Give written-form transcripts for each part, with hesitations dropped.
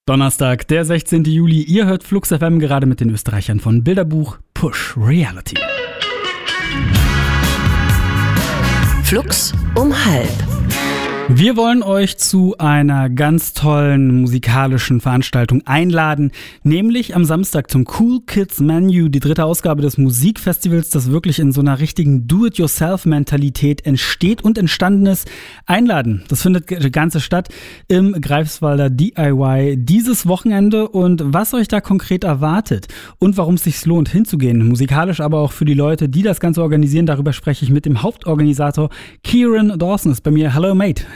Donnerstag, der 16. Juli. Ihr hört Flux FM gerade mit den Österreichern von Bilderbuch Push Reality. Flux um halb. Wir wollen euch zu einer ganz tollen musikalischen Veranstaltung einladen, nämlich am Samstag zum Cool Kids Menu, die 3. Ausgabe des Musikfestivals, das wirklich in so einer richtigen Do-it-yourself-Mentalität entsteht und entstanden ist. Einladen, das findet Ganze statt im Greifswalder DIY dieses Wochenende, und was euch da konkret erwartet und warum es sich lohnt hinzugehen, musikalisch, aber auch für die Leute, die das Ganze organisieren, darüber spreche ich mit dem Hauptorganisator Kieran Dawson. Ist bei mir. Hello, mate.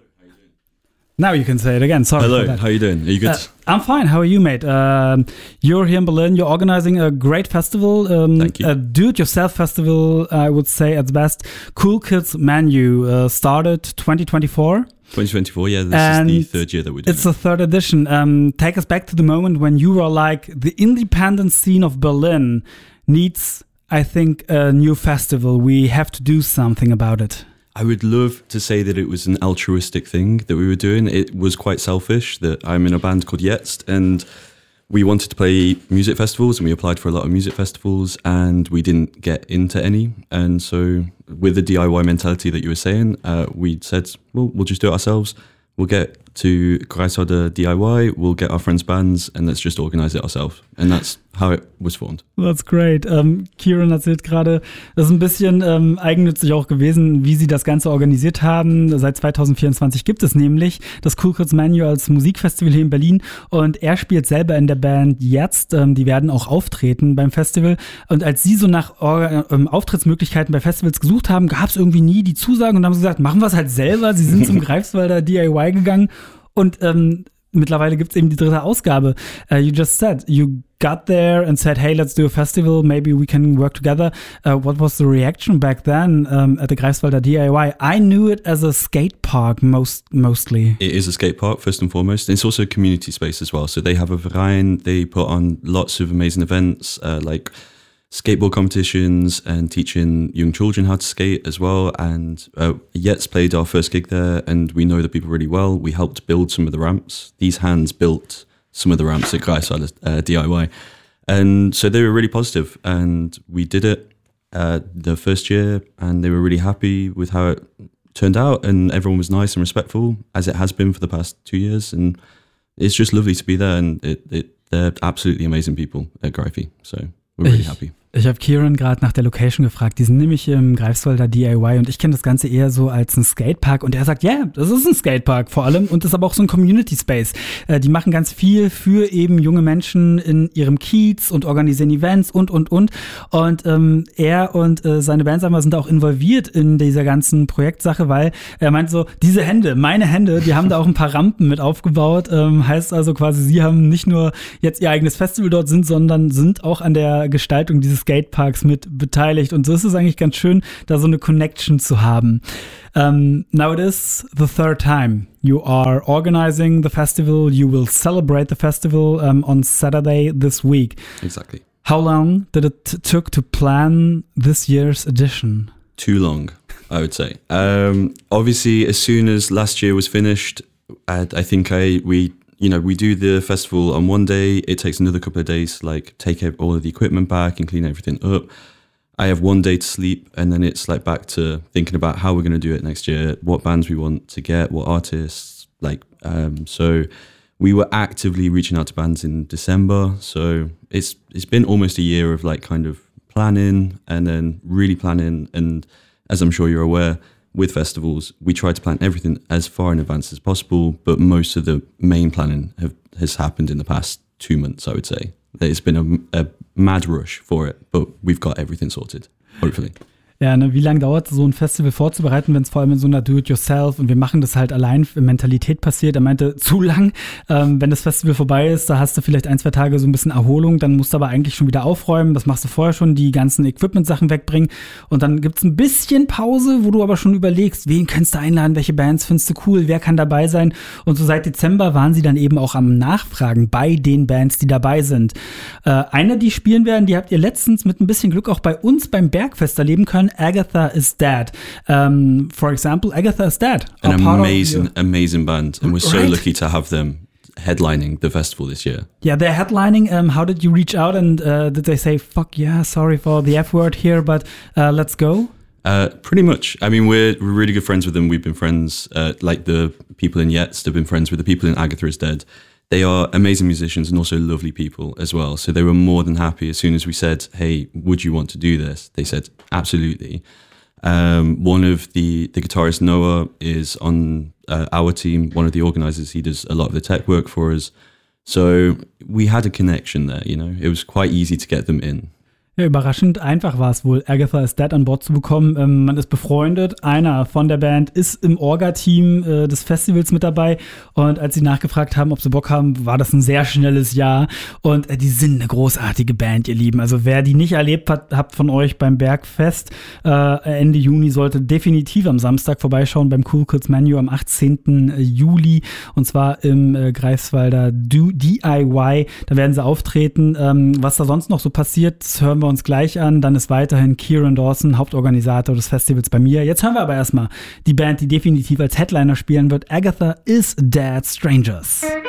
Now you can say it again. Sorry. Hello, how are you doing? Are you good? I'm fine. How are you, mate? You're here in Berlin. You're organizing a great festival. Thank you. A do-it-yourself festival, I would say, at best. Cool Kids Menu started 2024. 2024, yeah. This is the third year that we're doing It's the third edition. Take us back to the moment when you were like, the independent scene of Berlin needs, I think, a new festival. We have to do something about it. I would love to say that it was an altruistic thing that we were doing. It was quite selfish that I'm in a band called Jetzt, and we wanted to play music festivals, and we applied for a lot of music festivals, and we didn't get into any. And so with the DIY mentality that you were saying, we said, well, we'll just do it ourselves. We'll get to Greifswalder DIY, we'll get our friends' bands, and let's just organize it ourselves. And that's how it was formed. That's great. Kieran erzählt gerade, das ist ein bisschen eigennützig auch gewesen, wie sie das Ganze organisiert haben. Seit 2024 gibt es nämlich das Cool Kids Menu als Musikfestival hier in Berlin, und er spielt selber in der Band Jetzt. Die werden auch auftreten beim Festival, und als sie so nach Auftrittsmöglichkeiten bei Festivals gesucht haben, gab es irgendwie nie die Zusagen, und haben sie gesagt, machen wir es halt selber. Sie sind zum Greifswalder DIY gegangen, und mittlerweile gibt es eben die 3. Ausgabe. You just said, you got there and said, hey, let's do a festival, maybe we can work together. What was the reaction back then at the Greifswalder DIY? I knew it as a skate park mostly. It is a skate park, first and foremost. It's also a community space as well. So they have a Verein, they put on lots of amazing events, like skateboard competitions and teaching young children how to skate as well. And Jetzt played our first gig there, and we know the people really well. We helped build some of the ramps. These hands built some of the ramps at Greifswalder DIY. And so they were really positive, and we did it the first year, and they were really happy with how it turned out, and everyone was nice and respectful, as it has been for the past 2 years. And it's just lovely to be there, and they're absolutely amazing people at Greify. So we're really happy. Ich habe Kieran gerade nach der Location gefragt. Die sind nämlich im Greifswalder DIY, und ich kenne das Ganze eher so als ein Skatepark, und er sagt, ja, yeah, das ist ein Skatepark vor allem, und das ist aber auch so ein Community Space. Die machen ganz viel für eben junge Menschen in ihrem Kiez und organisieren Events und. Und er und seine Band sind auch involviert in dieser ganzen Projektsache, weil er meint so, diese Hände, meine Hände, die haben da auch ein paar Rampen mit aufgebaut. Heißt also quasi, sie haben nicht nur jetzt ihr eigenes Festival dort sondern sind auch an der Gestaltung dieses Skateparks mit beteiligt, und so ist es eigentlich ganz schön, da so eine Connection zu haben. Now it is the third time you are organizing the festival. You will celebrate the festival on Saturday this week. Exactly. How long did it took to plan this year's edition? Too long, I would say. Obviously, as soon as last year was finished, I think we do the festival on one day. It takes another couple of days to take all of the equipment back and clean everything up. I have one day to sleep, and then it's back to thinking about how we're going to do it next year, what bands we want to get, what artists, so we were actively reaching out to bands in December. So it's been almost a year of kind of planning, and then really planning. And as I'm sure you're aware, with festivals, we try to plan everything as far in advance as possible, but most of the main planning has happened in the past 2 months, I would say. It's been a mad rush for it, but we've got everything sorted, hopefully. Ja, ne, wie lange dauert so ein Festival vorzubereiten, wenn es vor allem in so einer Do-it-yourself und wir machen das halt allein Mentalität passiert? Er meinte, zu lang. Wenn das Festival vorbei ist, da hast du vielleicht 1-2 Tage so ein bisschen Erholung, dann musst du aber eigentlich schon wieder aufräumen. Das machst du vorher schon, die ganzen Equipment-Sachen wegbringen, und dann gibt's ein bisschen Pause, wo du aber schon überlegst, wen kannst du einladen, welche Bands findest du cool, wer kann dabei sein, und so seit Dezember waren sie dann eben auch am Nachfragen bei den Bands, die dabei sind. Eine, die spielen werden, die habt ihr letztens mit ein bisschen Glück auch bei uns beim Bergfest erleben können. Agatha is Dead. For example, Agatha is Dead. An amazing band, and we're so lucky to have them headlining the festival this year. Yeah, they're headlining. How did you reach out and did they say, fuck yeah, sorry for the F word here, but let's go? Pretty much. I mean, we're really good friends with them. We've been friends, like the people in Jetzt have been friends with the people in Agatha is Dead. They are amazing musicians and also lovely people as well. So they were more than happy as soon as we said, hey, would you want to do this? They said, absolutely. One of the guitarist, Noah, is on our team, one of the organizers. He does a lot of the tech work for us. So we had a connection there, you know. It was quite easy to get them in. Ja, überraschend einfach war es wohl, Agatha is Dead an Bord zu bekommen. Man ist befreundet, einer von der Band ist im Orga-Team des Festivals mit dabei und als sie nachgefragt haben, ob sie Bock haben, war das ein sehr schnelles Ja und die sind eine großartige Band, ihr Lieben. Also wer die nicht erlebt habt von euch beim Bergfest Ende Juni, sollte definitiv am Samstag vorbeischauen beim Cool Kids Menu am 18. Juli und zwar im Greifswalder DIY. Da werden sie auftreten. Was da sonst noch so passiert, das hören wir uns gleich an. Dann ist weiterhin Kieran Dawson, Hauptorganisator des Festivals bei mir. Jetzt hören wir aber erstmal die Band, die definitiv als Headliner spielen wird. Agatha is Dead Strangers.